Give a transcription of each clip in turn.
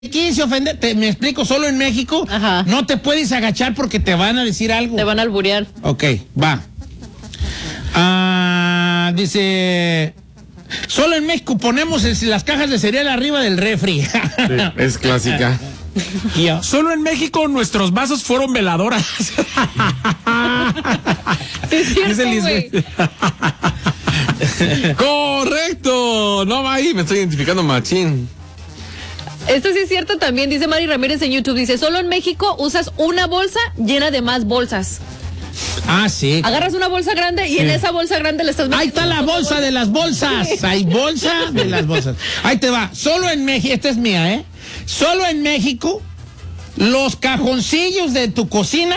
aquí se ofende, me explico, solo en México. Ajá. No te puedes agachar porque te van a decir algo. Te van a alburear. Ok, va. Dice, solo en México ponemos las cajas de cereal arriba del refri. Sí, es clásica. Solo en México nuestros vasos fueron veladoras. Sí, es cierto, güey. Correcto. No va ahí, me estoy identificando machín. Esto sí es cierto también, dice Mari Ramírez en YouTube. Dice, solo en México usas una bolsa llena de más bolsas. Ah, sí. Agarras una bolsa grande y en esa bolsa grande le estás metiendo. Ahí está la bolsa de las bolsas. Sí. Hay bolsa de las bolsas. Ahí te va. Solo en México, esta es mía, ¿eh? Solo en México, los cajoncillos de tu cocina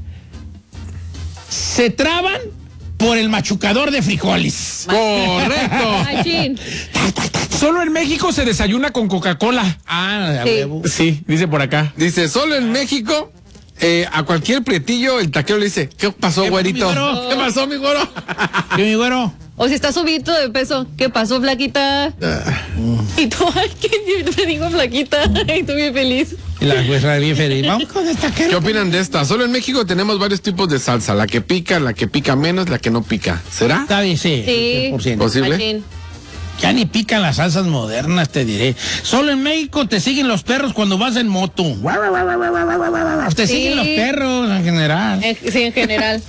se traban por el machucador de frijoles. Correcto. Machín. Solo en México se desayuna con Coca-Cola. Ah, Sí. huevo. Sí, dice por acá. Dice, solo en México, a cualquier prietillo el taquero le dice, ¿qué pasó, ¿Qué, güerito? mi güero? ¿Qué pasó, mi güero? ¿Qué, mi güero? O si estás subido de peso, ¿qué pasó, flaquita? Y tú, ay, que yo te digo flaquita, y tú bien feliz. Y la güera bien feliz. Vamos con esta ¿Qué que. opinan de esta? Solo en México tenemos varios tipos de salsa. La que pica menos, la que no pica. ¿Será? Está bien, sí. Sí. 100%. ¿Posible? Machín. Ya ni pican las salsas modernas, te diré. Solo en México te siguen los perros cuando vas en moto. Te Sí. siguen los perros en general. Sí, en general.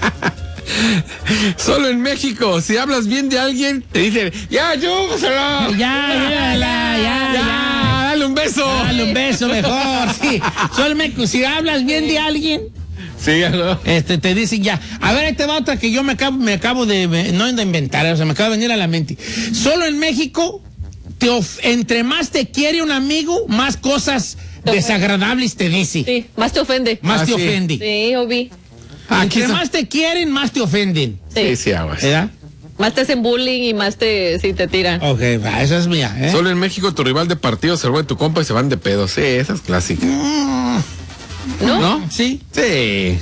Solo en México, si hablas bien de alguien, te dicen, ya, yúgaselo. Ya, Dale un beso. Dale un beso mejor, sí. Solo en México, si hablas bien de alguien, Sí, ¿no? te dicen ya. A ver, ahí te va otra que yo me acabo de, no de inventar, o sea, me acaba de venir a la mente. Solo en México, entre más te quiere un amigo, más cosas desagradables te dice. Sí, más te ofende. Más te sí. ofende. Sí, Obi. Entre más te quieren, más te ofenden. Sí. Aguas. ¿Verdad? Más te hacen bullying y más te tiran. Ok, va, esa es mía, ¿eh? Solo en México tu rival de partido se vuelve tu compa y se van de pedo. Sí, esa es clásica. ¿No? ¿No? Sí. Sí.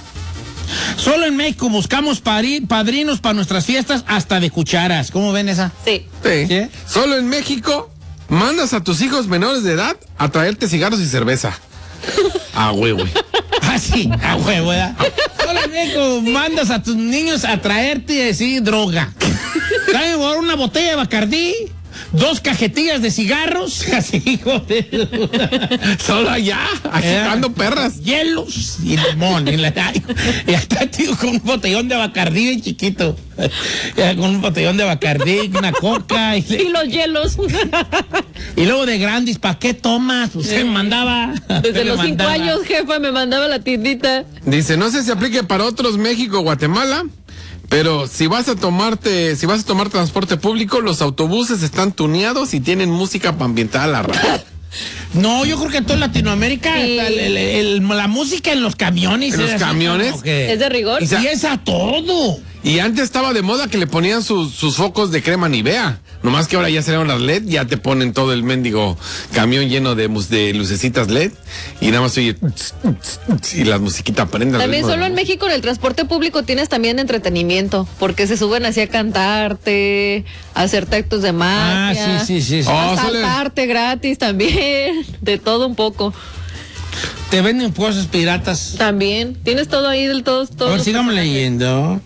Solo en México buscamos padrinos para nuestras fiestas hasta de cucharas. ¿Cómo ven esa? Sí. Sí. ¿Sí? Solo en México mandas a tus hijos menores de edad a traerte cigarros y cerveza. Ah, güey. Ah, sí, a huevo, ¿verdad? Solo en México mandas a tus niños a traerte y decir droga. Trae una botella de Bacardí, 2 cajetillas de cigarros, así, joder. Solo allá, agitando perras. Hielos y limón. Y hasta, tío, con un botellón de Bacardí bien chiquito. Con un botellón de Bacardí, una coca. Y los hielos. Y luego de Grandis, ¿para qué tomas? Usted me mandaba. Desde los 5 mandaba. años, jefa, me mandaba a la tiendita. Dice, no sé si aplique para otros México, Guatemala, pero si vas a tomar transporte público, los autobuses están tuneados y tienen música para ambientar a la radio. No, yo creo que en toda Latinoamérica Sí. la música en los camiones. ¿En los así camiones? como que- ¿Es de rigor? Y es a todo. Y antes estaba de moda que le ponían sus focos de crema Nivea. Nomás que ahora ya salieron las LED, ya te ponen todo el mendigo camión lleno de lucecitas LED. Y nada más oye, y las musiquitas prenden. También solo en México en el transporte público tienes también entretenimiento, porque se suben así a cantarte, a hacerte actos de magia. Sí. Oh, A saltarte gratis también, de todo un poco. Te venden cosas piratas. También, tienes todo ahí del todo. A ver, sigamos leyendo.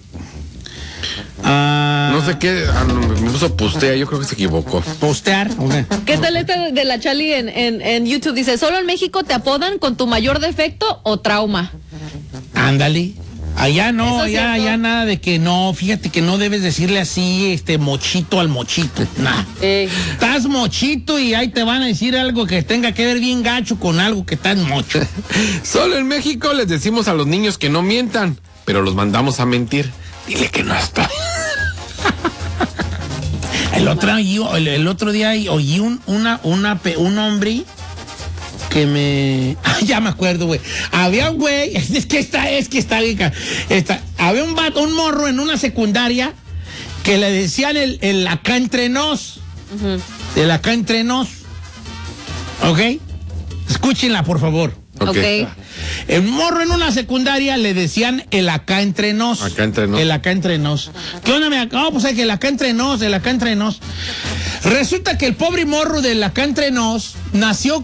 No sé qué, me puso postea, yo creo que se equivocó. Postear. Okay. ¿Qué tal esta de la Chali en YouTube? Dice, ¿solo en México te apodan con tu mayor defecto o trauma? Ándale. Allá no, Eso es cierto. allá nada de que no, fíjate que no debes decirle así, mochito al mochito, nada. Estás mochito y ahí te van a decir algo que tenga que ver bien gacho con algo que estás mocho. Solo en México les decimos a los niños que no mientan, pero los mandamos a mentir. Dile que no está. El otro día oí un hombre que me... ya me acuerdo, güey. Había un güey, es que está bien. Había un morro en una secundaria que le decían el acá entre nos. El acá entre nos. ¿Ok? Escúchenla, por favor. Ok. El morro en una secundaria le decían el acá entre nos. Acá entre nos. El acá entre nos. ¿Qué onda, me acabo? Pues es que el acá entre nos, el acá entre nos. Resulta que el pobre morro de la acá entre nos nació